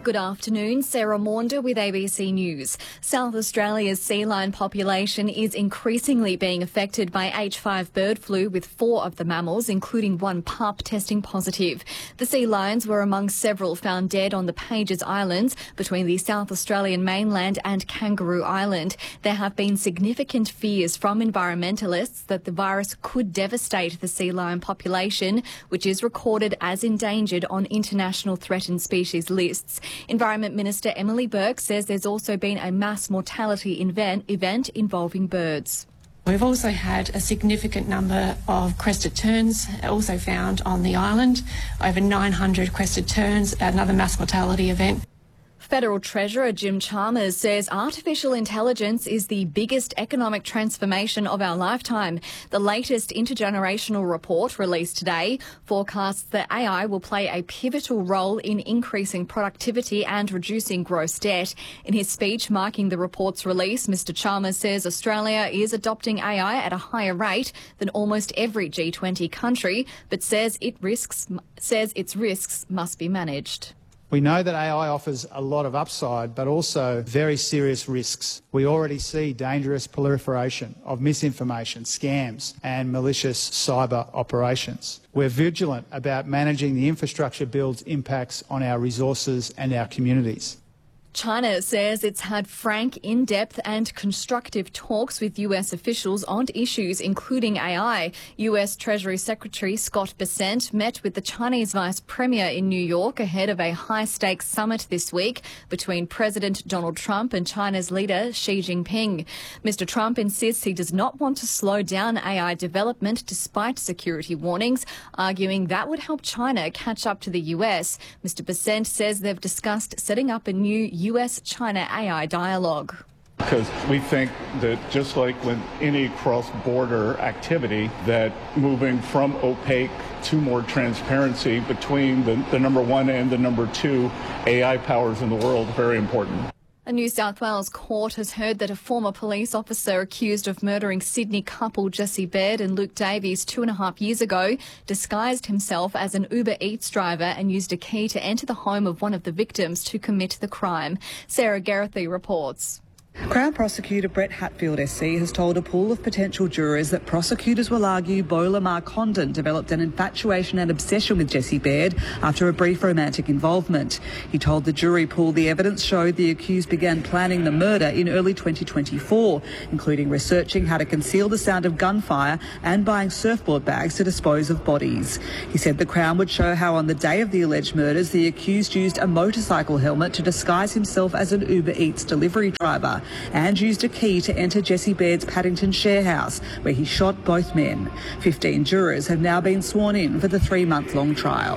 Good afternoon, Sarah Maunder with ABC News. South Australia's sea lion population is increasingly being affected by H5 bird flu, with 4 of the mammals, including one pup, testing positive. The sea lions were among several found dead on the Pages Islands between the South Australian mainland and Kangaroo Island. There have been significant fears from environmentalists that the virus could devastate the sea lion population, which is recorded as endangered on international threatened species lists. Environment Minister Emily Burke says there's also been a mass mortality event involving birds. We've also had a significant number of crested terns also found on the island, over 900 crested terns, another mass mortality event. Federal Treasurer Jim Chalmers says artificial intelligence is the biggest economic transformation of our lifetime. The latest intergenerational report released today forecasts that AI will play a pivotal role in increasing productivity and reducing gross debt. In his speech marking the report's release, Mr Chalmers says Australia is adopting AI at a higher rate than almost every G20 country, but says its risks must be managed. We know that AI offers a lot of upside, but also very serious risks. We already see dangerous proliferation of misinformation, scams and malicious cyber operations. We're vigilant about managing the infrastructure build's impacts on our resources and our communities. China says it's had frank, in-depth and constructive talks with US officials on issues including AI. US Treasury Secretary Scott Bessent met with the Chinese Vice Premier in New York ahead of a high-stakes summit this week between President Donald Trump and China's leader Xi Jinping. Mr Trump insists he does not want to slow down AI development despite security warnings, arguing that would help China catch up to the US. Mr Bessent says they've discussed setting up a new US-China AI dialogue. Because we think that just like with any cross-border activity, that moving from opaque to more transparency between the number one and the number 2 AI powers in the world is very important. A New South Wales court has heard that a former police officer accused of murdering Sydney couple Jesse Baird and Luke Davies 2.5 years ago disguised himself as an Uber Eats driver and used a key to enter the home of one of the victims to commit the crime. Sarah Garethy reports. Crown Prosecutor Brett Hatfield SC has told a pool of potential jurors that prosecutors will argue Beau Lamar Condon developed an infatuation and obsession with Jesse Baird after a brief romantic involvement. He told the jury pool the evidence showed the accused began planning the murder in early 2024, including researching how to conceal the sound of gunfire and buying surfboard bags to dispose of bodies. He said the Crown would show how on the day of the alleged murders the accused used a motorcycle helmet to disguise himself as an Uber Eats delivery driver and used a key to enter Jesse Baird's Paddington share house, where he shot both men. 15 jurors have now been sworn in for the 3-month-long trial.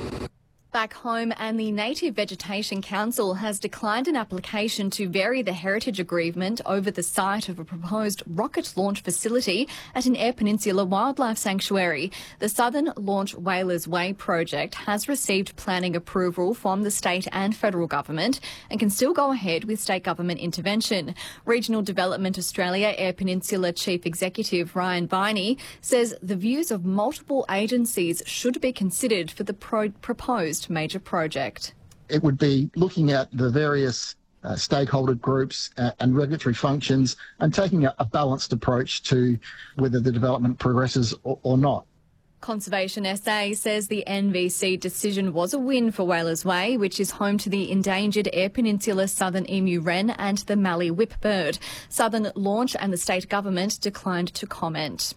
Back home, and the Native Vegetation Council has declined an application to vary the heritage agreement over the site of a proposed rocket launch facility at an Eyre Peninsula wildlife sanctuary. The Southern Launch Whalers Way project has received planning approval from the state and federal government and can still go ahead with state government intervention. Regional Development Australia Eyre Peninsula Chief Executive Ryan Viney says the views of multiple agencies should be considered for the proposed major project. It would be looking at the various stakeholder groups and regulatory functions and taking a balanced approach to whether the development progresses or not. Conservation SA says the NVC decision was a win for Whalers Way, which is home to the endangered Eyre Peninsula southern emu wren and the mallee whipbird. Southern Launch and the state government declined to comment.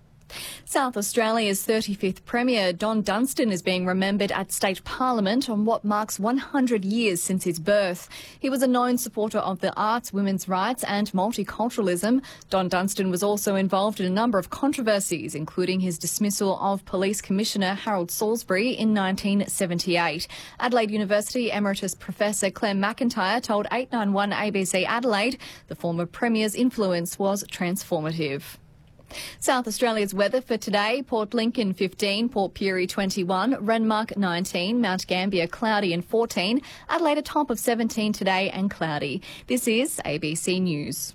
South Australia's 35th Premier, Don Dunstan, is being remembered at State Parliament on what marks 100 years since his birth. He was a known supporter of the arts, women's rights and multiculturalism. Don Dunstan was also involved in a number of controversies, including his dismissal of Police Commissioner Harold Salisbury in 1978. Adelaide University Emeritus Professor Clem McIntyre told 891 ABC Adelaide the former Premier's influence was transformative. South Australia's weather for today: Port Lincoln 15, Port Pirie 21, Renmark 19, Mount Gambier cloudy and 14, Adelaide a top of 17 today and cloudy. This is ABC News.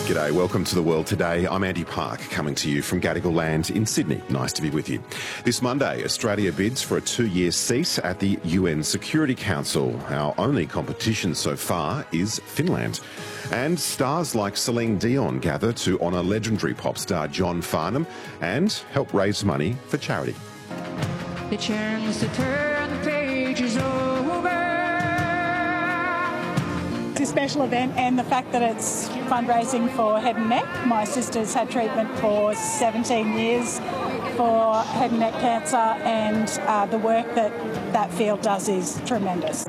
G'day, welcome to The World Today. I'm Andy Park, coming to you from Gadigal Land in Sydney. Nice to be with you. This Monday, Australia bids for a 2-year seat at the UN Security Council. Our only competition so far is Finland. And stars like Celine Dion gather to honour legendary pop star John Farnham and help raise money for charity. The chance to turn the pages over. It's a special event, and the fact that it's fundraising for head and neck. My sister's had treatment for 17 years for head and neck cancer, and the work that field does is tremendous.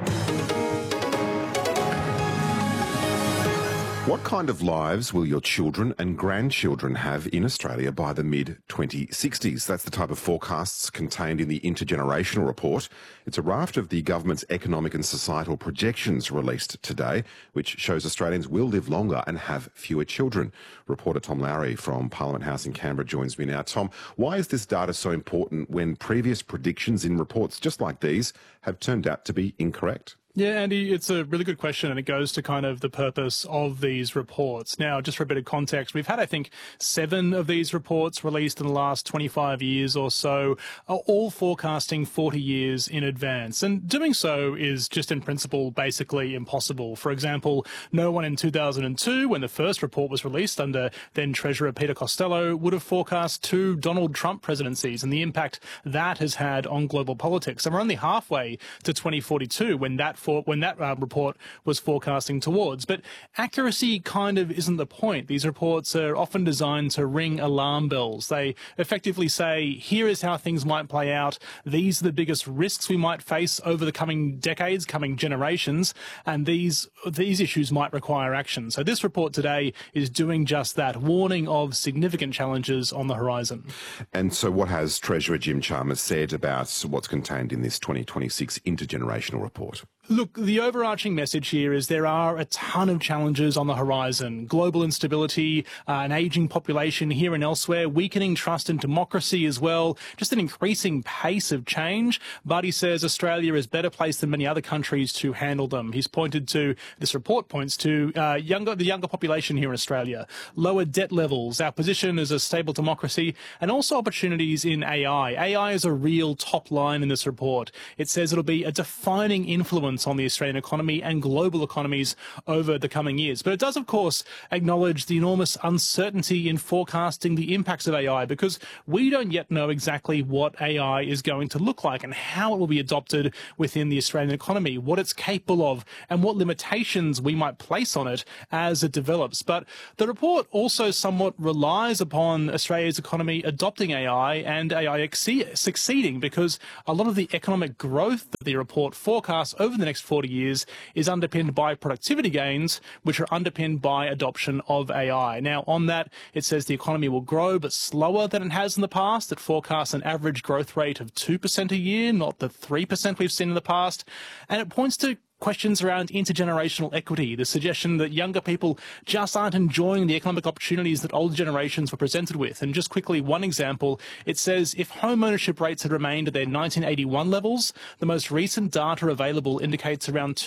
What kind of lives will your children and grandchildren have in Australia by the mid-2060s? That's the type of forecasts contained in the Intergenerational Report. It's a raft of the government's economic and societal projections released today, which shows Australians will live longer and have fewer children. Reporter Tom Lowry from Parliament House in Canberra joins me now. Tom, why is this data so important when previous predictions in reports just like these have turned out to be incorrect? Yeah, Andy, it's a really good question, and it goes to kind of the purpose of these reports. Now, just for a bit of context, we've had, I think, 7 of these reports released in the last 25 years or so, all forecasting 40 years in advance. And doing so is just in principle basically impossible. For example, no one in 2002, when the first report was released under then Treasurer Peter Costello, would have forecast 2 Donald Trump presidencies and the impact that has had on global politics. And we're only halfway to 2042 when that report was forecasting towards. But accuracy kind of isn't the point. These reports are often designed to ring alarm bells. They effectively say, here is how things might play out. These are the biggest risks we might face over the coming decades, coming generations, and these issues might require action. So this report today is doing just that, warning of significant challenges on the horizon. And so what has Treasurer Jim Chalmers said about what's contained in this 2026 Intergenerational Report? Look, the overarching message here is there are a ton of challenges on the horizon. Global instability, an ageing population here and elsewhere, weakening trust in democracy as well, just an increasing pace of change. But he says Australia is better placed than many other countries to handle them. He's pointed to, this report points to the younger population here in Australia, lower debt levels, our position as a stable democracy, and also opportunities in AI. AI is a real top line in this report. It says it'll be a defining influence on the Australian economy and global economies over the coming years. But it does, of course, acknowledge the enormous uncertainty in forecasting the impacts of AI, because we don't yet know exactly what AI is going to look like and how it will be adopted within the Australian economy, what it's capable of, and what limitations we might place on it as it develops. But the report also somewhat relies upon Australia's economy adopting AI and AI succeeding, because a lot of the economic growth that the report forecasts over the next 40 years is underpinned by productivity gains, which are underpinned by adoption of AI. Now, on that, it says the economy will grow, but slower than it has in the past. It forecasts an average growth rate of 2% a year, not the 3% we've seen in the past. And it points to questions around intergenerational equity, the suggestion that younger people just aren't enjoying the economic opportunities that older generations were presented with. And just quickly, one example, it says if home ownership rates had remained at their 1981 levels, the most recent data available indicates around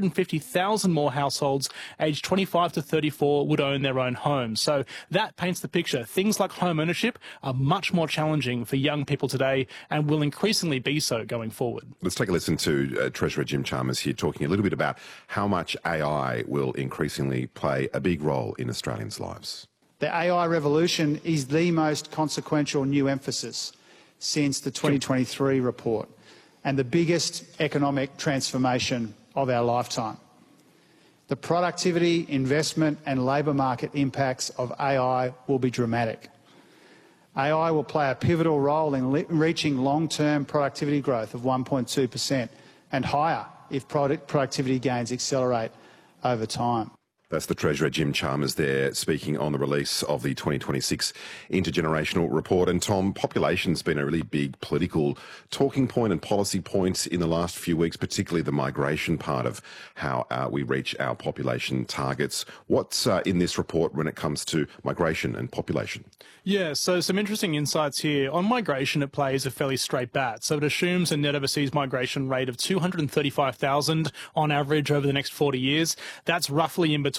250,000 more households aged 25 to 34 would own their own homes. So that paints the picture. Things like home ownership are much more challenging for young people today and will increasingly be so going forward. Let's take a listen to Treasurer Jim Chalmers here talking a little bit about how much AI will increasingly play a big role in Australians' lives. The AI revolution is the most consequential new emphasis since the 2023 report and the biggest economic transformation of our lifetime. The productivity, investment and labour market impacts of AI will be dramatic. AI will play a pivotal role in reaching long-term productivity growth of 1.2% and higher if productivity gains accelerate over time. That's the Treasurer Jim Chalmers there speaking on the release of the 2026 Intergenerational Report. And Tom, population's been a really big political talking point and policy point in the last few weeks, particularly the migration part of how we reach our population targets. What's in this report when it comes to migration and population? Yeah, so some interesting insights here. On migration, it plays a fairly straight bat. So it assumes a net overseas migration rate of 235,000 on average over the next 40 years. That's roughly in between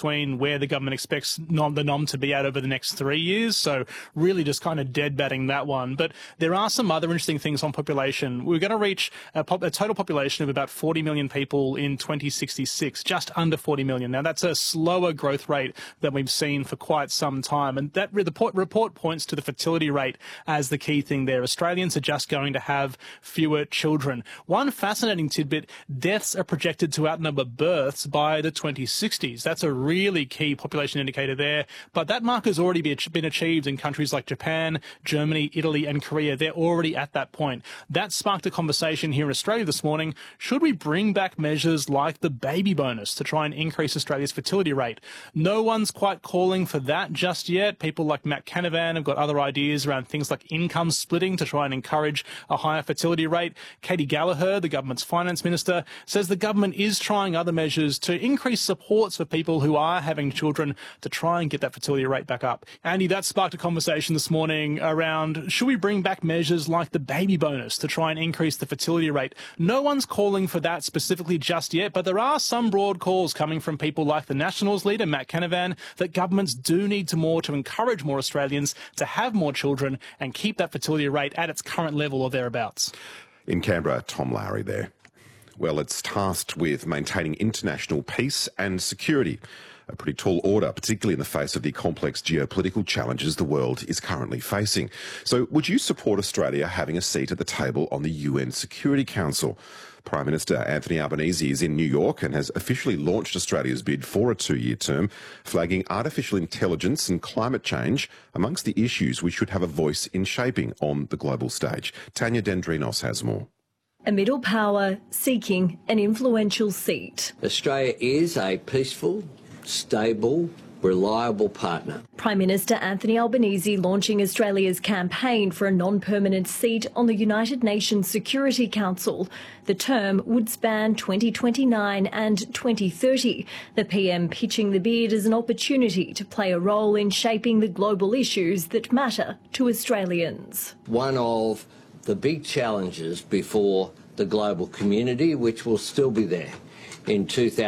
between where the government expects the NOM to be at over the next 3 years. So really just kind of dead-batting that one. But there are some other interesting things on population. We're going to reach a total population of about 40 million people in 2066, just under 40 million. Now, that's a slower growth rate than we've seen for quite some time. And that report points to the fertility rate as the key thing there. Australians are just going to have fewer children. One fascinating tidbit, deaths are projected to outnumber births by the 2060s. That's a really key population indicator there. But that mark has already been achieved in countries like Japan, Germany, Italy and Korea. They're already at that point. That sparked a conversation here in Australia this morning. Should we bring back measures like the baby bonus to try and increase Australia's fertility rate? No one's quite calling for that just yet. People like Matt Canavan have got other ideas around things like income splitting to try and encourage a higher fertility rate. Katie Gallagher, the government's finance minister, says the government is trying other measures to increase supports for people who are having children to try and get that fertility rate back up. Andy, that sparked a conversation this morning around should we bring back measures like the baby bonus to try and increase the fertility rate? No one's calling for that specifically just yet, but there are some broad calls coming from people like the Nationals leader, Matt Canavan, that governments do need to encourage more Australians to have more children and keep that fertility rate at its current level or thereabouts. In Canberra, Tom Lowry there. Well, it's tasked with maintaining international peace and security. A pretty tall order, particularly in the face of the complex geopolitical challenges the world is currently facing. So would you support Australia having a seat at the table on the UN Security Council? Prime Minister Anthony Albanese is in New York and has officially launched Australia's bid for a 2-year term, flagging artificial intelligence and climate change amongst the issues we should have a voice in shaping on the global stage. Tanya Dendrinos has more. A middle power seeking an influential seat. Australia is a peaceful, stable, reliable partner. Prime Minister Anthony Albanese launching Australia's campaign for a non-permanent seat on the United Nations Security Council. The term would span 2029 and 2030. The PM pitching the bid as an opportunity to play a role in shaping the global issues that matter to Australians. One of the big challenges before the global community, which will still be there in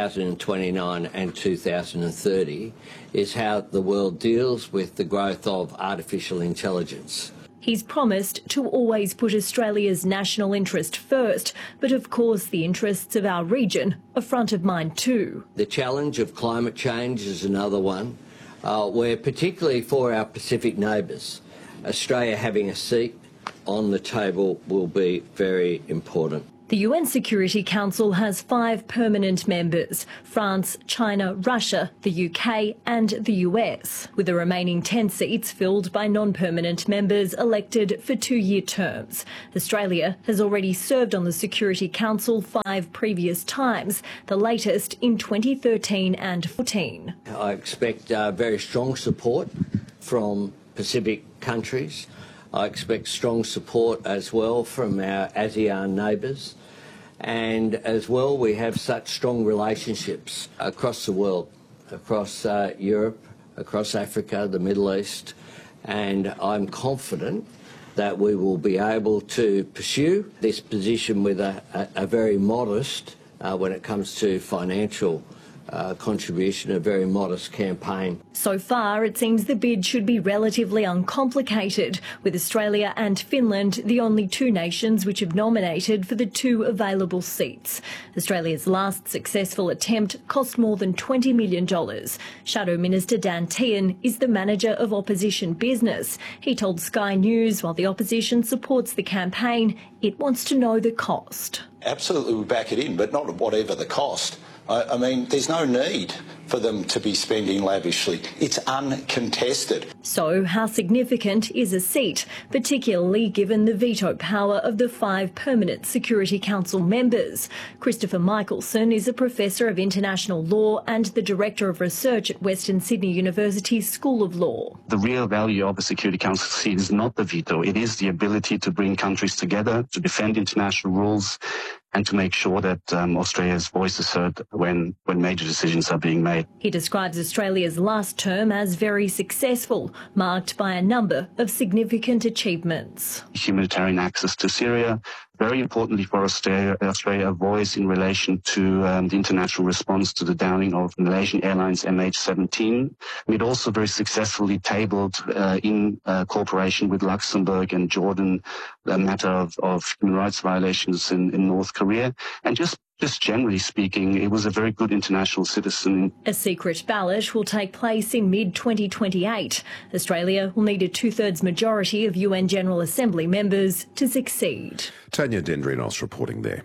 2029 and 2030, is how the world deals with the growth of artificial intelligence. He's promised to always put Australia's national interest first, but of course the interests of our region are front of mind too. The challenge of climate change is another one, where particularly for our Pacific neighbours, Australia having a seat on the table will be very important. The UN Security Council has 5 permanent members: France, China, Russia, the UK and the US, with the remaining 10 seats filled by non-permanent members elected for 2-year terms. Australia has already served on the Security Council 5 previous times, the latest in 2013 and 14. I expect very strong support from Pacific countries. I expect strong support as well from our ASEAN neighbours. And as well, we have such strong relationships across the world, across Europe, across Africa, the Middle East. And I'm confident that we will be able to pursue this position with a very modest, when it comes to financial contribution, a very modest campaign. So far, it seems the bid should be relatively uncomplicated, with Australia and Finland the only 2 nations which have nominated for the 2 available seats. Australia's last successful attempt cost more than $20 million. Shadow Minister Dan Tehan is the manager of opposition business. He told Sky News while the opposition supports the campaign, it wants to know the cost. Absolutely, we back it in, but not whatever the cost. I mean, there's no need for them to be spending lavishly. It's uncontested. So how significant is a seat, particularly given the veto power of the 5 permanent Security Council members? Christopher Michelson is a professor of international law and the director of research at Western Sydney University's School of Law. The real value of a Security Council seat is not the veto. It is the ability to bring countries together, to defend international rules, and to make sure that Australia's voice is heard when major decisions are being made. He describes Australia's last term as very successful, marked by a number of significant achievements. Humanitarian access to Syria, Very importantly for Australia, a voice in relation to the international response to the downing of Malaysian Airlines MH17. It also very successfully tabled in cooperation with Luxembourg and Jordan the matter of human rights violations in North Korea. And just generally speaking, it was a very good international citizen. A secret ballot will take place in mid-2028. Australia will need a two-thirds majority of UN General Assembly members to succeed. Tanya Dendrinos reporting there.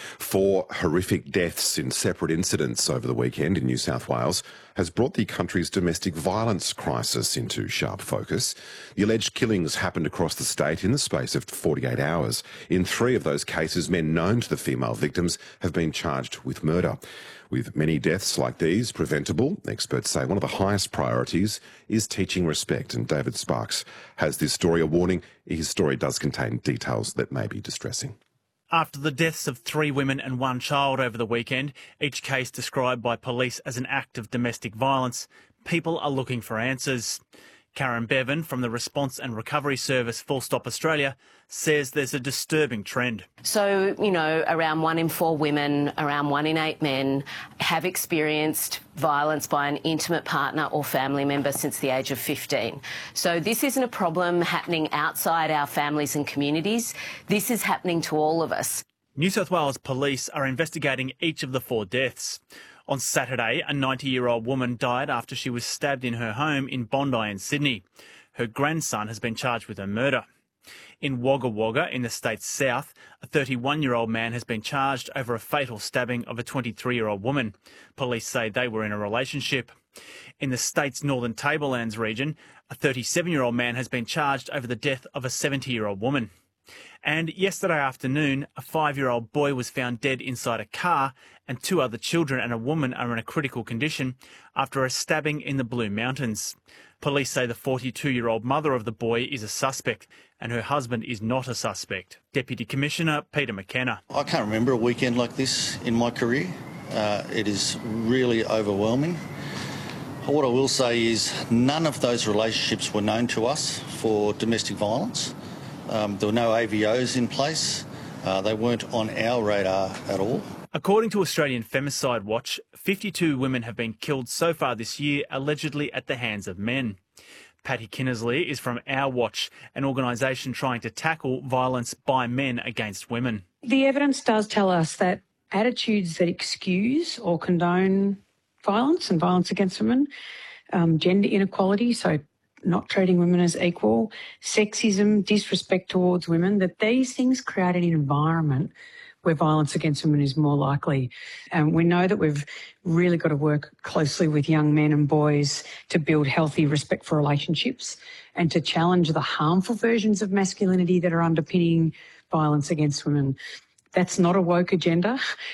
4 horrific deaths in separate incidents over the weekend in New South Wales has brought the country's domestic violence crisis into sharp focus. The alleged killings happened across the state in the space of 48 hours. In 3 of those cases, men known to the female victims have been charged with murder. With many deaths like these preventable, experts say one of the highest priorities is teaching respect. And David Sparks has this story, a warning. His story does contain details that may be distressing. After the deaths of 3 women and 1 child over the weekend, each case described by police as an act of domestic violence, people are looking for answers. Karen Bevan from the Response and Recovery Service Full Stop Australia says there's a disturbing trend. So, around 1 in 4 women, around 1 in 8 men have experienced violence by an intimate partner or family member since the age of 15. So this isn't a problem happening outside our families and communities. This is happening to all of us. New South Wales police are investigating each of the 4 deaths. On Saturday, a 90-year-old woman died after she was stabbed in her home in Bondi in Sydney. Her grandson has been charged with her murder. In Wagga Wagga, in the state's south, a 31-year-old man has been charged over a fatal stabbing of a 23-year-old woman. Police say they were in a relationship. In the state's northern Tablelands region, a 37-year-old man has been charged over the death of a 70-year-old woman. And yesterday afternoon, a 5-year-old boy was found dead inside a car, and 2 other children and a woman are in a critical condition after a stabbing in the Blue Mountains. Police say the 42-year-old mother of the boy is a suspect and her husband is not a suspect. Deputy Commissioner Peter McKenna. I can't remember a weekend like this in my career. It is really overwhelming. What I will say is none of those relationships were known to us for domestic violence. There were no AVOs in place. They weren't on our radar at all. According to Australian Femicide Watch, 52 women have been killed so far this year, allegedly at the hands of men. Patty Kinnersley is from Our Watch, an organisation trying to tackle violence by men against women. The evidence does tell us that attitudes that excuse or condone violence and violence against women, gender inequality, so not treating women as equal, sexism, disrespect towards women, that these things create an environment where violence against women is more likely. And we know that we've really got to work closely with young men and boys to build healthy, respectful relationships and to challenge the harmful versions of masculinity that are underpinning violence against women. That's not a woke agenda.